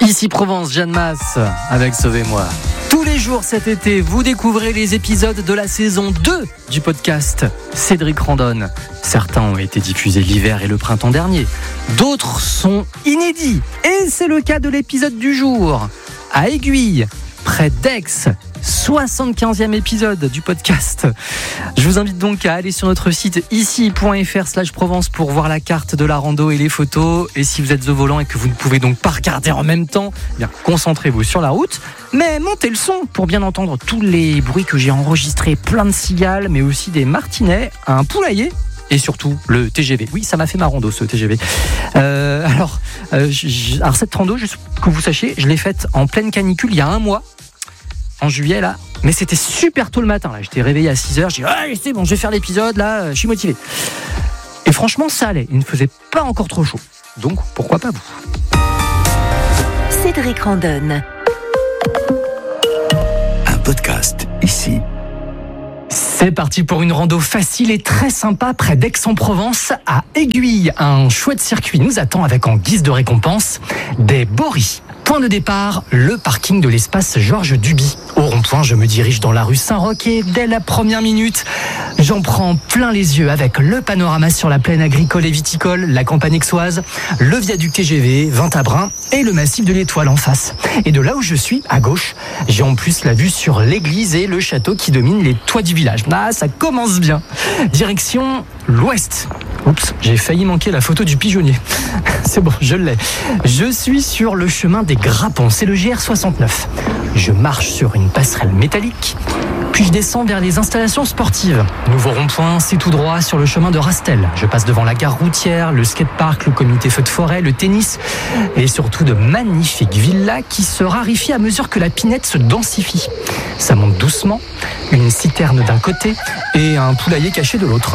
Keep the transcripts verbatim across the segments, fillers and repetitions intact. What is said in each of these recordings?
Ici Provence, Jeanne Masse avec Sauvez-moi. Tous les jours cet été, vous découvrez les épisodes de la saison deux du podcast Cédric Randonne. Certains ont été diffusés l'hiver et le printemps dernier. D'autres sont inédits. Et c'est le cas de l'épisode du jour. À Aiguille, près d'Aix, soixante-quinzième épisode du podcast. Je vous invite donc à aller sur notre site ici.fr slash Provence pour voir la carte de la rando et les photos. Et si vous êtes au volant et que vous ne pouvez donc pas regarder en même temps, eh bien concentrez-vous sur la route. Mais montez le son pour bien entendre tous les bruits que j'ai enregistrés. Plein de cigales, mais aussi des martinets, un poulailler. Et surtout le T G V. Oui, ça m'a fait ma rando, ce T G V. Euh, alors, euh, j- alors, cette rando, juste que vous sachiez, je l'ai faite en pleine canicule il y a un mois, en juillet, là. Mais c'était super tôt le matin, là. J'étais réveillé à six heures. J'ai dit, ah, c'est bon, je vais faire l'épisode, là, je suis motivé. Et franchement, ça allait. Il ne faisait pas encore trop chaud. Donc, pourquoi pas vous ? Cédric Randonne. Un podcast ici. C'est parti pour une rando facile et très sympa près d'Aix-en-Provence, à Aiguille. Un chouette circuit nous attend avec en guise de récompense des boris. Point de départ, le parking de l'espace Georges Duby. Au rond-point, je me dirige dans la rue Saint-Roch et dès la première minute, j'en prends plein les yeux avec le panorama sur la plaine agricole et viticole, la campagne aixoise, le viaduc T G V, Vingt-à-Brin et le massif de l'Étoile en face. Et de là où je suis, à gauche, j'ai en plus la vue sur l'église et le château qui dominent les toits du village. Ah, ça commence bien. Direction l'ouest. Oups, j'ai failli manquer la photo du pigeonnier. C'est bon, je l'ai. Je suis sur le chemin des Grappons, c'est le G R soixante-neuf. Je marche sur une passerelle métallique, puis je descends vers les installations sportives. Nouveau rond-point, c'est tout droit sur le chemin de Rastel. Je passe devant la gare routière, le skatepark, le comité feu de forêt, le tennis et surtout de magnifiques villas qui se raréfient à mesure que la Pinette se densifie. Ça monte doucement, une citerne d'un côté et un poulailler caché de l'autre.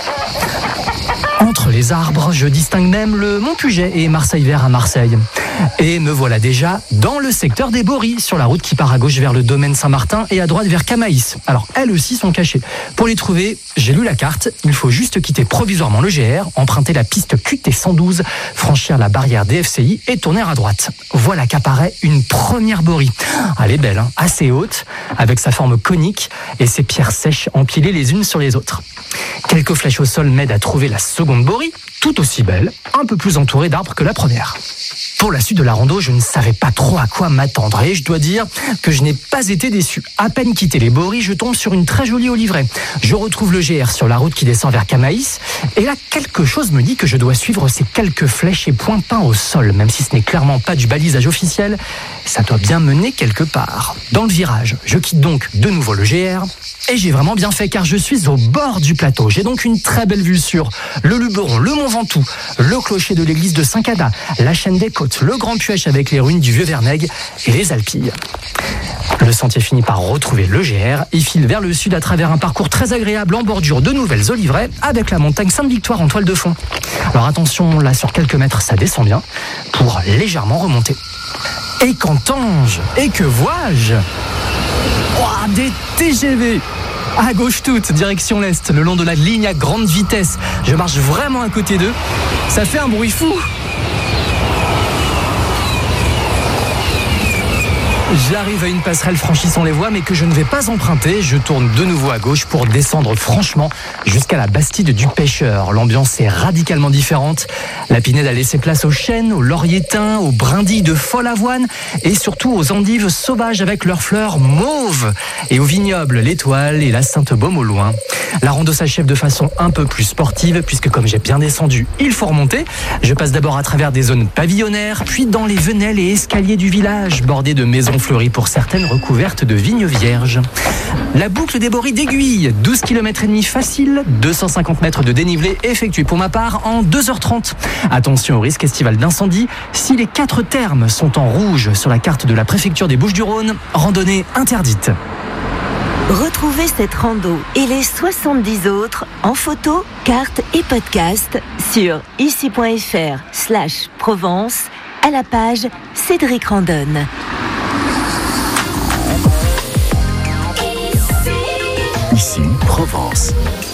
Entre les arbres, je distingue même le Mont Puget et Marseille Vert à Marseille. Et me voilà déjà dans le secteur des Boris, sur la route qui part à gauche vers le domaine Saint-Martin et à droite vers Camaïs. Alors, elles aussi sont cachées. Pour les trouver, j'ai lu la carte. Il faut juste quitter provisoirement le G R, emprunter la piste Q T cent douze, franchir la barrière D F C I et tourner à droite. Voilà qu'apparaît une première Boris. Elle est belle, hein, assez haute, avec sa forme conique et ses pierres sèches empilées les unes sur les autres. Quelques flèches au sol m'aident à trouver la seconde Boris, tout aussi belle, un peu plus entourée d'arbres que la première. Pour la suite de la rando, je ne savais pas trop à quoi m'attendre et je dois dire que je n'ai pas été déçu. À peine quitté les Boris, je tombe sur une très jolie oliveraie. Je retrouve le G R sur la route qui descend vers Camaïs et là, quelque chose me dit que je dois suivre ces quelques flèches et points peints au sol. Même si ce n'est clairement pas du balisage officiel, ça doit bien mener quelque part. Dans le virage, je quitte donc de nouveau le G R et j'ai vraiment bien fait car je suis au bord du plateau. J'ai donc une très belle vue sur le Luberon, le Mont Ventoux, le clocher de l'église de Saint-Cada, la chaîne des Côtes, le Grand Puech avec les ruines du Vieux-Vernègue et les Alpilles. Le sentier finit par retrouver le G R et file vers le sud à travers un parcours très agréable en bordure de nouvelles oliveraies avec la montagne Sainte-Victoire en toile de fond. Alors attention, là sur quelques mètres ça descend bien pour légèrement remonter. Et qu'entends-je ? Et que vois-je ? Oh, des T G V à gauche toute, direction l'est, le long de la ligne à grande vitesse. Je marche vraiment à côté d'eux. Ça fait un bruit fou. J'arrive à une passerelle franchissant les voies, mais que je ne vais pas emprunter. Je tourne de nouveau à gauche pour descendre franchement jusqu'à la Bastide du Pêcheur. L'ambiance est radicalement différente. La Pinède a laissé place aux chênes, aux lauriers teints, aux brindilles de folle avoine et surtout aux endives sauvages avec leurs fleurs mauves. Et aux vignobles, l'Étoile et la Sainte-Baume au loin. La rando s'achève de façon un peu plus sportive puisque comme j'ai bien descendu, il faut remonter. Je passe d'abord à travers des zones pavillonnaires, puis dans les venelles et escaliers du village, bordés de maisons fleuries pour certaines recouvertes de vignes vierges. La boucle des Boris d'Aiguille, douze kilomètres et demi facile, deux cent cinquante mètres de dénivelé effectué pour ma part en deux heures trente. Attention au risque estival d'incendie. Si les quatre termes sont en rouge sur la carte de la préfecture des Bouches-du-Rhône, randonnée interdite. Retrouvez cette rando et les soixante-dix autres en photo, carte et podcast sur ici.fr slash Provence à la page Cédric Randonne. Ici, Provence.